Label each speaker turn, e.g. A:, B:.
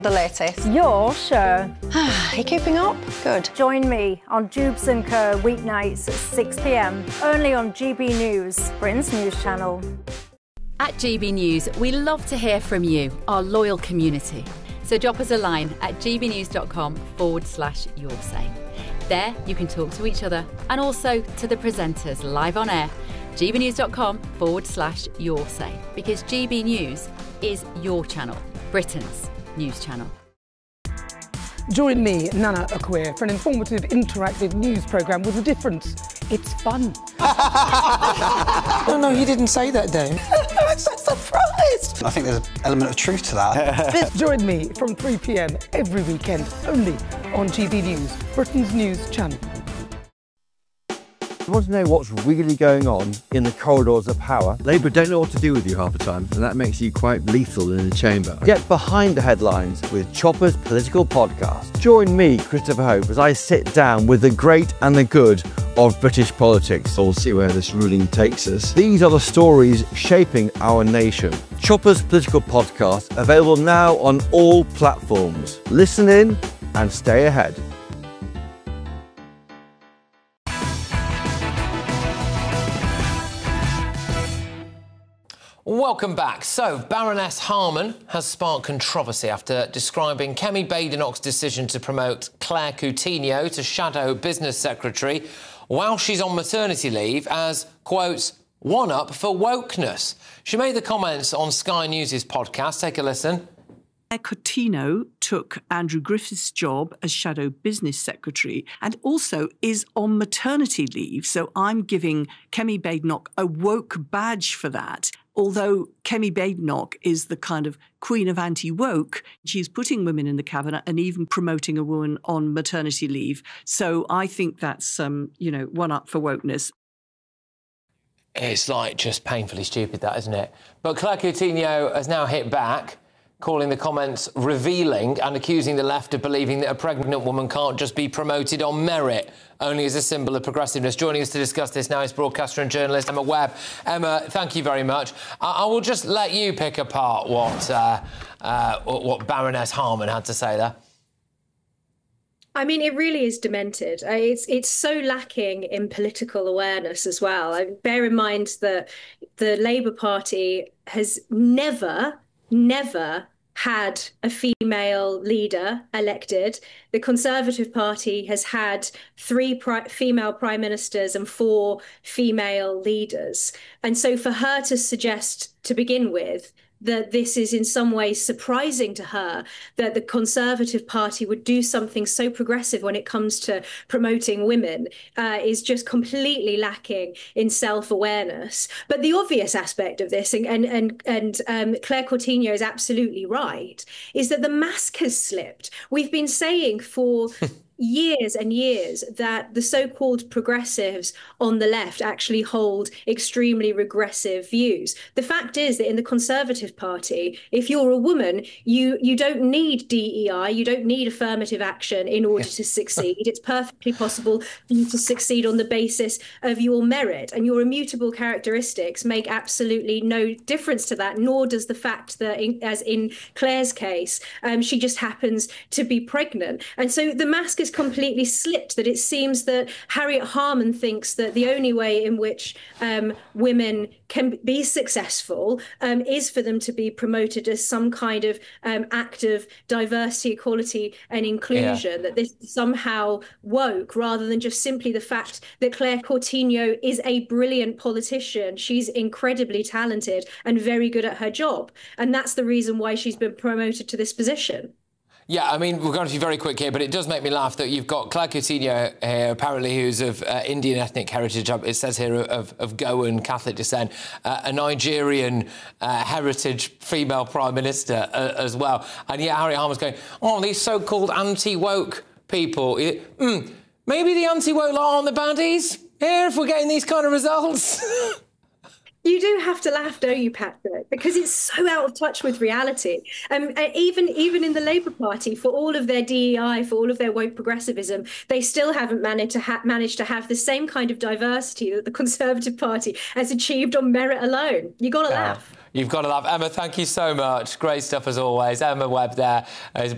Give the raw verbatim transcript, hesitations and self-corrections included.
A: The latest.
B: Your show.
A: Are you keeping up? Good.
B: Join me on Jubes and Co weeknights at six p m, only on G B News, Britain's news channel.
C: At G B News, we love to hear from you, our loyal community. So drop us a line at gbnews.com forward slash your say. There you can talk to each other and also to the presenters live on air. gbnews.com forward slash your say, because G B News is your channel, Britain's news channel.
D: Join me, Nana Akweer, for an informative, interactive news programme with a difference. It's fun.
E: No, no, he didn't say that, Dave.
D: I'm so surprised.
F: I think there's an element of truth to that.
D: Join me from three p m every weekend, only on G B News, Britain's news channel.
G: You want to know what's really going on in the corridors of power? Labour don't know what to do with you half the time, and that makes you quite lethal in the chamber. Get behind the headlines with Chopper's Political Podcast. Join me, Christopher Hope, as I sit down with the great and the good of British politics. We'll see where this ruling takes us. These are the stories shaping our nation. Chopper's Political Podcast, available now on all platforms. Listen in and stay ahead.
E: Welcome back. So, Baroness Harman has sparked controversy after describing Kemi Badenoch's decision to promote Claire Coutinho to Shadow Business Secretary while she's on maternity leave as, quote, one up for wokeness. She made the comments on Sky News' podcast. Take a listen.
H: Claire Coutinho took Andrew Griffith's job as Shadow Business Secretary and also is on maternity leave. So I'm giving Kemi Badenoch a woke badge for that. Although Kemi Badenoch is the kind of queen of anti-woke, she's putting women in the cabinet and even promoting a woman on maternity leave. So I think that's, um, you know, one up for wokeness.
E: It's like just painfully stupid, that, isn't it? But Claire Coutinho has now hit back, calling the comments revealing and accusing the left of believing that a pregnant woman can't just be promoted on merit, only as a symbol of progressiveness. Joining us to discuss this now is broadcaster and journalist Emma Webb. Emma, thank you very much. I, I will just let you pick apart what, uh, uh, what Baroness Harman had to say there.
I: I mean, it really is demented. Uh, It's it's so lacking in political awareness as well. I mean, bear in mind that the Labour Party has never, never had a female leader elected. The Conservative Party has had three pri- female prime ministers and four female leaders. And so for her to suggest to begin with that this is in some ways surprising to her, that the Conservative Party would do something so progressive when it comes to promoting women, uh, is just completely lacking in self-awareness. But the obvious aspect of this, and and and, and um, Claire Coutinho is absolutely right, is that the mask has slipped. We've been saying for years and years that the so-called progressives on the left actually hold extremely regressive views. The fact is that in the Conservative Party, if you're a woman, you you don't need D E I, you don't need affirmative action in order to succeed. It's perfectly possible for you to succeed on the basis of your merit, and your immutable characteristics make absolutely no difference to that, nor does the fact that, in, as in Claire's case, um, she just happens to be pregnant. And so the mask is completely slipped, that it seems that Harriet Harman thinks that the only way in which um, women can be successful um, is for them to be promoted as some kind of um, act of diversity, equality and inclusion, yeah. That this is somehow woke, rather than just simply the fact that Claire Coutinho is a brilliant politician. She's incredibly talented and very good at her job. And that's the reason why she's been promoted to this position.
E: Yeah, I mean, we're going to be very quick here, but it does make me laugh that you've got Claire Coutinho here, apparently, who's of uh, Indian ethnic heritage, it says here, of, of Goan Catholic descent, uh, a Nigerian uh, heritage female prime minister uh, as well. And yet Harriet Harman's going, oh, these so-called anti-woke people. Mm, maybe the anti-woke lot aren't the baddies here if we're getting these kind of results.
I: You do have to laugh, don't you, Patrick? Because it's so out of touch with reality. Um, even even in the Labour Party, for all of their D E I, for all of their woke progressivism, they still haven't managed to ha- managed to have the same kind of diversity that the Conservative Party has achieved on merit alone. You got to laugh.
E: You've got to laugh. Emma, thank you so much. Great stuff as always. Emma Webb there is